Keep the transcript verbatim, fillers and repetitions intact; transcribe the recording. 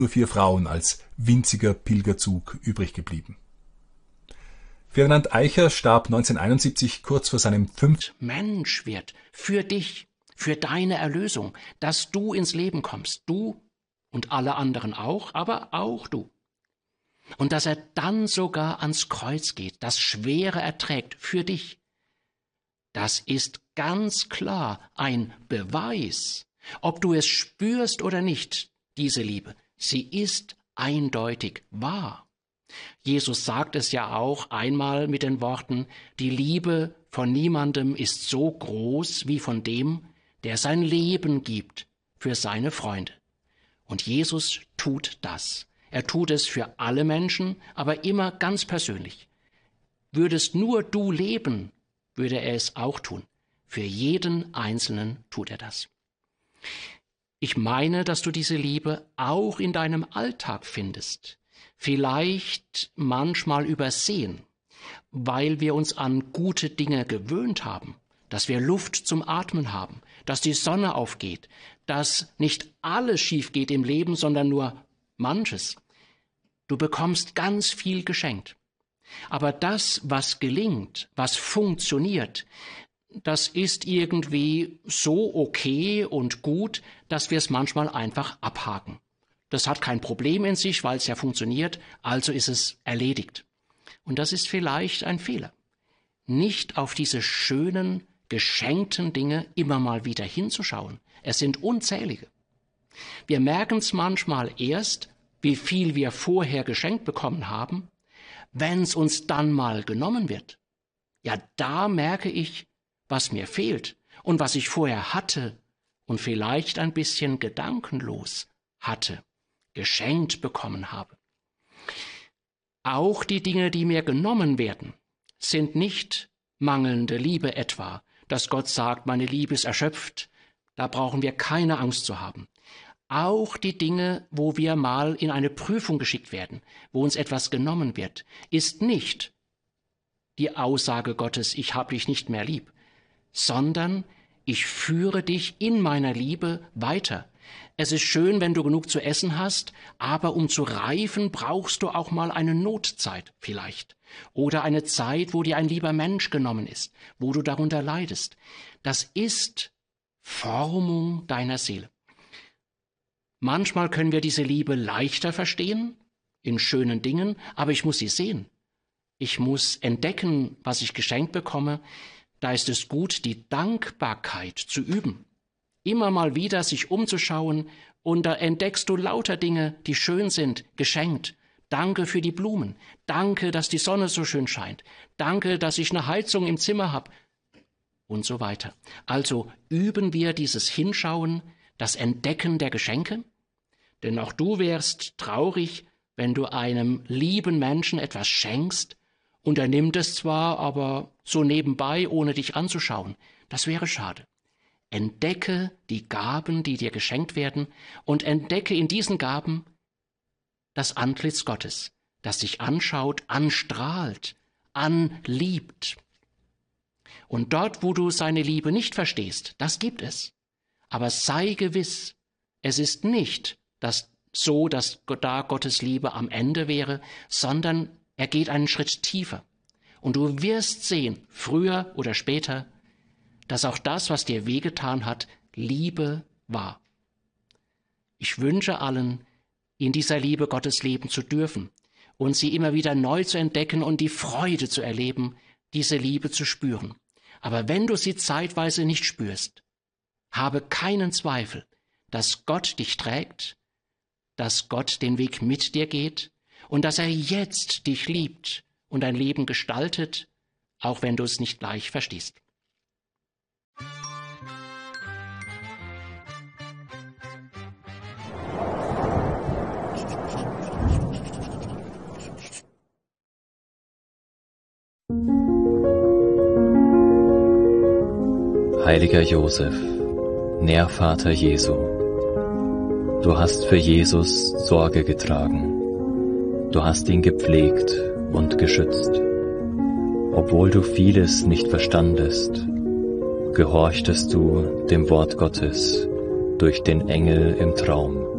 nur vier Frauen als winziger Pilgerzug übrig geblieben. Ferdinand Eicher starb neunzehnhunderteinundsiebzig kurz vor seinem fünften Mensch wird für dich, für deine Erlösung, dass du ins Leben kommst, du und alle anderen auch, aber auch du. Und dass er dann sogar ans Kreuz geht, das Schwere erträgt für dich. Das ist ganz klar ein Beweis, ob du es spürst oder nicht, diese Liebe. Sie ist eindeutig wahr. Jesus sagt es ja auch einmal mit den Worten, die Liebe von niemandem ist so groß wie von dem, der sein Leben gibt für seine Freunde. Und Jesus tut das. Er tut es für alle Menschen, aber immer ganz persönlich. Würdest nur du leben, würde er es auch tun. Für jeden Einzelnen tut er das. Ich meine, dass du diese Liebe auch in deinem Alltag findest. Vielleicht manchmal übersehen, weil wir uns an gute Dinge gewöhnt haben, dass wir Luft zum Atmen haben, dass die Sonne aufgeht, dass nicht alles schief geht im Leben, sondern nur manches. Du bekommst ganz viel geschenkt. Aber das, was gelingt, was funktioniert, das ist irgendwie so okay und gut, dass wir es manchmal einfach abhaken. Das hat kein Problem in sich, weil es ja funktioniert, also ist es erledigt. Und das ist vielleicht ein Fehler. Nicht auf diese schönen, geschenkten Dinge immer mal wieder hinzuschauen. Es sind unzählige. Wir merken es manchmal erst, wie viel wir vorher geschenkt bekommen haben, wenn es uns dann mal genommen wird. Ja, da merke ich, was mir fehlt und was ich vorher hatte und vielleicht ein bisschen gedankenlos hatte, geschenkt bekommen habe. Auch die Dinge, die mir genommen werden, sind nicht mangelnde Liebe etwa, dass Gott sagt, meine Liebe ist erschöpft, da brauchen wir keine Angst zu haben. Auch die Dinge, wo wir mal in eine Prüfung geschickt werden, wo uns etwas genommen wird, ist nicht die Aussage Gottes, ich habe dich nicht mehr lieb, sondern ich führe dich in meiner Liebe weiter. Es ist schön, wenn du genug zu essen hast, aber um zu reifen, brauchst du auch mal eine Notzeit vielleicht. Oder eine Zeit, wo dir ein lieber Mensch genommen ist, wo du darunter leidest. Das ist Formung deiner Seele. Manchmal können wir diese Liebe leichter verstehen, in schönen Dingen, aber ich muss sie sehen. Ich muss entdecken, was ich geschenkt bekomme. Da ist es gut, die Dankbarkeit zu üben. Immer mal wieder sich umzuschauen und da entdeckst du lauter Dinge, die schön sind, geschenkt. Danke für die Blumen. Danke, dass die Sonne so schön scheint. Danke, dass ich eine Heizung im Zimmer habe. Und so weiter. Also üben wir dieses Hinschauen, das Entdecken der Geschenke. Denn auch du wärst traurig, wenn du einem lieben Menschen etwas schenkst und er nimmt es zwar, aber so nebenbei, ohne dich anzuschauen. Das wäre schade. Entdecke die Gaben, die dir geschenkt werden, und entdecke in diesen Gaben das Antlitz Gottes, das dich anschaut, anstrahlt, anliebt. Und dort, wo du seine Liebe nicht verstehst, das gibt es. Aber sei gewiss, es ist nicht das so, dass da Gottes Liebe am Ende wäre, sondern er geht einen Schritt tiefer. Und du wirst sehen, früher oder später, dass auch das, was dir wehgetan hat, Liebe war. Ich wünsche allen, in dieser Liebe Gottes leben zu dürfen und sie immer wieder neu zu entdecken und die Freude zu erleben, diese Liebe zu spüren. Aber wenn du sie zeitweise nicht spürst, habe keinen Zweifel, dass Gott dich trägt, dass Gott den Weg mit dir geht und dass er jetzt dich liebt und dein Leben gestaltet, auch wenn du es nicht gleich verstehst. Heiliger Josef, Nährvater Jesu, du hast für Jesus Sorge getragen, du hast ihn gepflegt und geschützt. Obwohl du vieles nicht verstandest, gehorchtest du dem Wort Gottes durch den Engel im Traum.